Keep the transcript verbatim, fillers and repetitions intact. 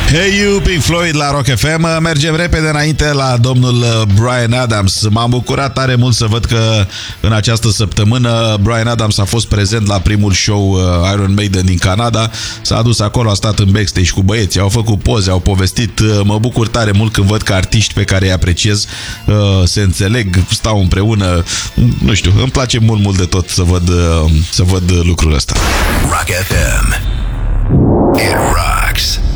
Hey You, Pink Floyd la Rock F M. Mergem repede înainte la domnul Bryan Adams. M-am bucurat tare mult să văd că în această săptămână Bryan Adams a fost prezent la primul show Iron Maiden din Canada. S-a dus acolo, a stat în backstage cu băieții, au făcut poze, au povestit. Mă bucur tare mult când văd că artiști pe care îi apreciez se înțeleg, stau împreună. Nu știu, îmi place mult, mult de tot să văd, să văd lucrul ăsta. Rock F M. It rocks.